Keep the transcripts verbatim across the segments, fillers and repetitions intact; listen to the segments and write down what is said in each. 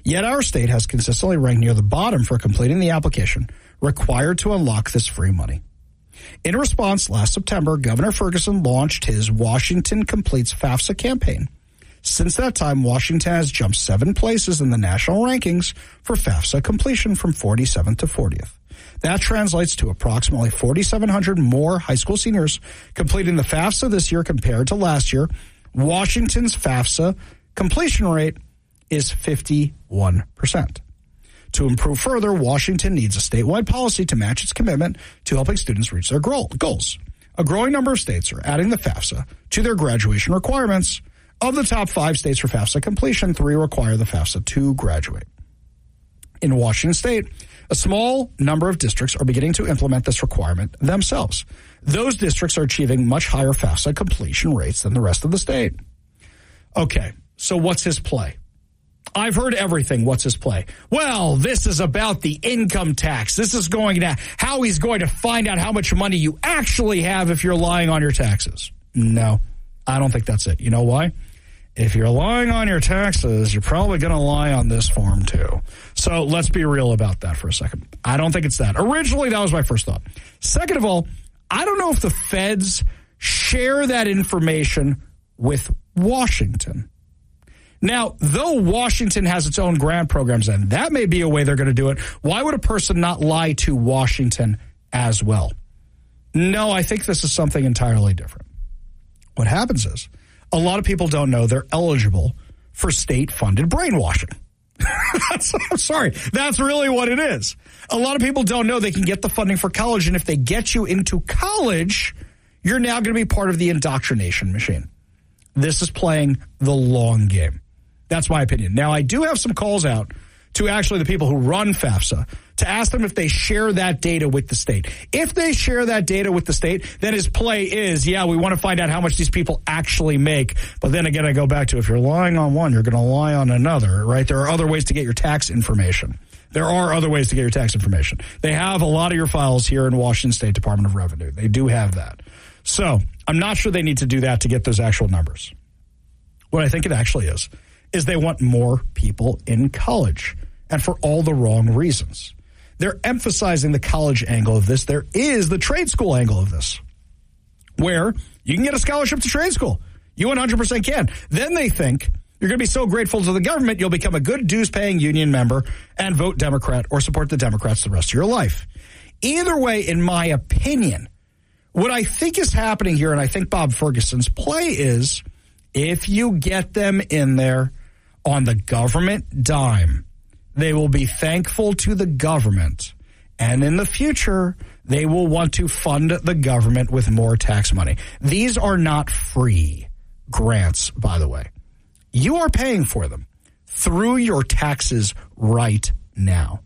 Yet our state has consistently ranked near the bottom for completing the application required to unlock this free money. In response, last September, Governor Ferguson launched his Washington Completes FAFSA campaign. Since that time, Washington has jumped seven places in the national rankings for FAFSA completion from forty-seventh to fortieth. That translates to approximately forty-seven hundred more high school seniors completing the FAFSA this year compared to last year. Washington's FAFSA completion rate is fifty-one percent. To improve further, Washington needs a statewide policy to match its commitment to helping students reach their goals. A growing number of states are adding the FAFSA to their graduation requirements. Of the top five states for FAFSA completion, three require the FAFSA to graduate. In Washington state, a small number of districts are beginning to implement this requirement themselves. Those districts are achieving much higher FAFSA completion rates than the rest of the state. Okay, so what's his play? I've heard everything. What's his play? Well, this is about the income tax. This is going to how he's going to find out how much money you actually have if you're lying on your taxes. No, I don't think that's it. You know why? If you're lying on your taxes, you're probably going to lie on this form too. So let's be real about that for a second. I don't think it's that. Originally, that was my first thought. Second of all, I don't know if the feds share that information with Washington. Now, though Washington has its own grant programs, and that may be a way they're going to do it, why would a person not lie to Washington as well? No, I think this is something entirely different. What happens is a lot of people don't know they're eligible for state-funded brainwashing. That's, I'm sorry. That's really what it is. A lot of people don't know they can get the funding for college, and if they get you into college, you're now going to be part of the indoctrination machine. This is playing the long game. That's my opinion. Now, I do have some calls out to actually the people who run FAFSA to ask them if they share that data with the state. If they share that data with the state, then his play is, yeah, we want to find out how much these people actually make. But then again, I go back to if you're lying on one, you're going to lie on another, right? There are other ways to get your tax information. There are other ways to get your tax information. They have a lot of your files here in Washington State Department of Revenue. They do have that. So I'm not sure they need to do that to get those actual numbers. What I think it actually is, is they want more people in college, and for all the wrong reasons. They're emphasizing the college angle of this. There is the trade school angle of this, where you can get a scholarship to trade school. You one hundred percent can. Then they think you're going to be so grateful to the government, you'll become a good dues-paying union member and vote Democrat or support the Democrats the rest of your life. Either way, in my opinion, what I think is happening here, and I think Bob Ferguson's play is, if you get them in there on the government dime, they will be thankful to the government, and in the future, they will want to fund the government with more tax money. These are not free grants, by the way. You are paying for them through your taxes right now.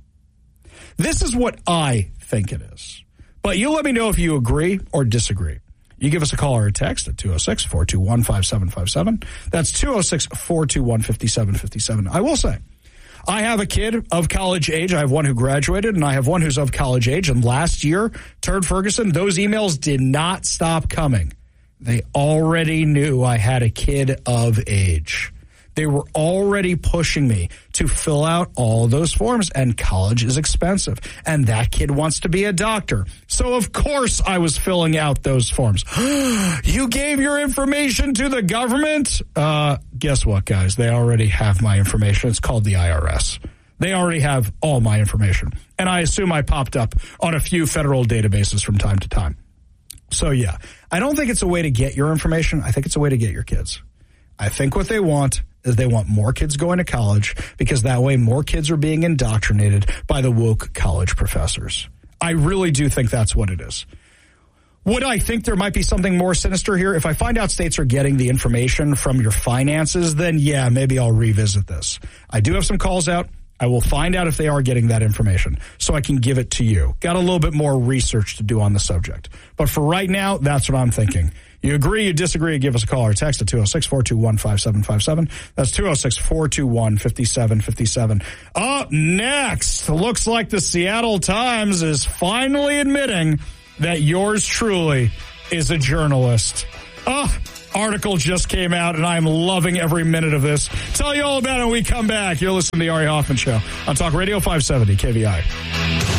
This is what I think it is. But you let me know if you agree or disagree. You give us a call or a text at two oh six, four two one, five seven five seven. That's two oh six, four two one, five seven five seven. I will say, I have a kid of college age. I have one who graduated, and I have one who's of college age. And last year, Turd Ferguson, those emails did not stop coming. They already knew I had a kid of age. They were already pushing me to fill out all those forms, and college is expensive, and that kid wants to be a doctor. So, of course, I was filling out those forms. You gave your information to the government? Uh, guess what, guys? They already have my information. It's called the I R S. They already have all my information, and I assume I popped up on a few federal databases from time to time. So, yeah, I don't think it's a way to get your information. I think it's a way to get your kids. I think what they want is they want more kids going to college, because that way more kids are being indoctrinated by the woke college professors. I really do think that's what it is. Would I think there might be something more sinister here? If I find out states are getting the information from your finances, then yeah, maybe I'll revisit this. I do have some calls out. I will find out if they are getting that information so I can give it to you. Got a little bit more research to do on the subject. But for right now, that's what I'm thinking. You agree, you disagree, give us a call or text at two oh six, four two one, five seven five seven. That's two oh six, four two one, five seven five seven. Up next, looks like the Seattle Times is finally admitting that yours truly is a journalist. Oh, article just came out, and I'm loving every minute of this. Tell you all about it when we come back. You're listening to the Ari Hoffman Show on Talk Radio five seventy K V I.